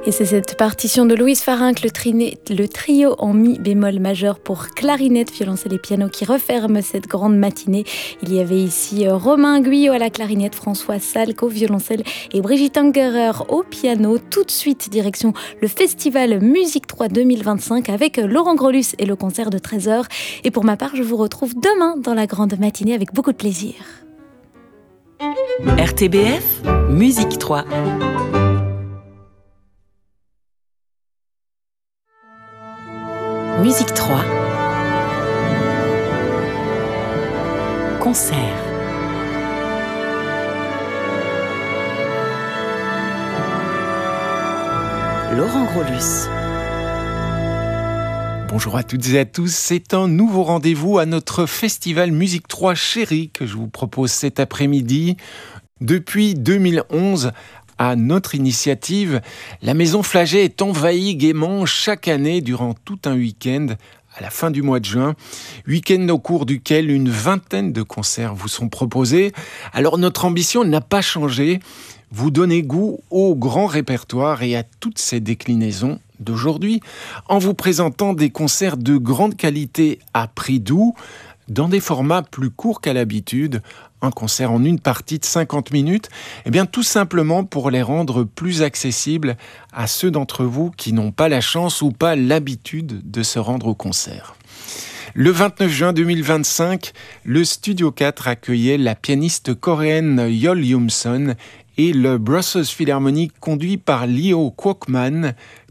Et c'est cette partition de Louise Farinck, le trio en mi bémol majeur pour clarinette, violoncelle et piano qui referme cette grande matinée. Il y avait ici Romain Guyot à la clarinette, François Salk au violoncelle et Brigitte Angerer au piano. Tout de suite, direction le festival Musique 3 2025 avec Laurent Grolus et le concert de 13h. Et pour ma part, je vous retrouve demain dans la grande matinée avec beaucoup de plaisir. RTBF, Musique 3. Musique 3. Concert. Laurent Grolus. Bonjour à toutes et à tous, c'est un nouveau rendez-vous à notre festival Musique 3 Chérie que je vous propose cet après-midi. Depuis 2011, à notre initiative, la Maison Flagey est envahie gaiement chaque année durant tout un week-end à la fin du mois de juin. Week-end au cours duquel une vingtaine de concerts vous sont proposés. Alors notre ambition n'a pas changé. Vous donner goût au grand répertoire et à toutes ces déclinaisons d'aujourd'hui en vous présentant des concerts de grande qualité à prix doux dans des formats plus courts qu'à l'habitude. Un concert en une partie de 50 minutes, eh bien tout simplement pour les rendre plus accessibles à ceux d'entre vous qui n'ont pas la chance ou pas l'habitude de se rendre au concert. Le 29 juin 2025, le Studio 4 accueillait la pianiste coréenne Yeol Yum-sun et le Brussels Philharmonic conduit par Leo Kwokman.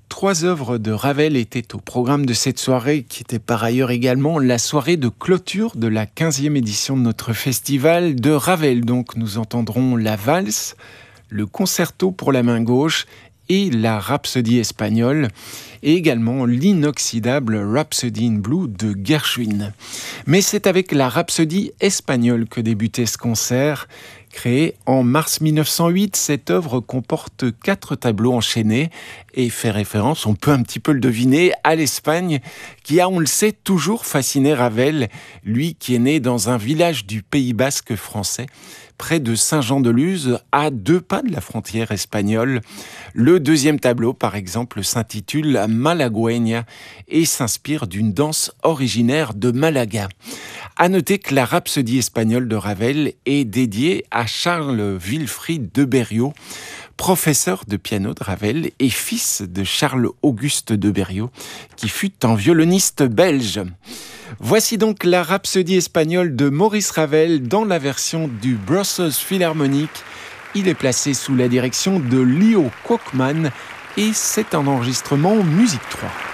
3 œuvres de Ravel étaient au programme de cette soirée, qui était par ailleurs également la soirée de clôture de la 15e édition de notre festival. De Ravel, donc, nous entendrons la valse, le concerto pour la main gauche et la Rhapsodie espagnole, et également l'inoxydable Rhapsody in Blue de Gershwin. Mais c'est avec la Rhapsodie espagnole que débutait ce concert. Créée en mars 1908, cette œuvre comporte 4 tableaux enchaînés et fait référence, on peut un petit peu le deviner, à l'Espagne qui a, on le sait, toujours fasciné Ravel, lui qui est né dans un village du Pays Basque français, près de Saint-Jean-de-Luz, à 2 pas de la frontière espagnole. Le deuxième tableau, par exemple, s'intitule Malagueña et s'inspire d'une danse originaire de Malaga. À noter que la Rhapsodie espagnole de Ravel est dédiée à Charles Wilfrid de Berriot, professeur de piano de Ravel et fils de Charles-Auguste de Berriot, qui fut un violoniste belge. Voici donc la Rhapsodie espagnole de Maurice Ravel dans la version du Brussels Philharmonic. Il est placé sous la direction de Leo Kwokman et c'est un enregistrement Musique 3.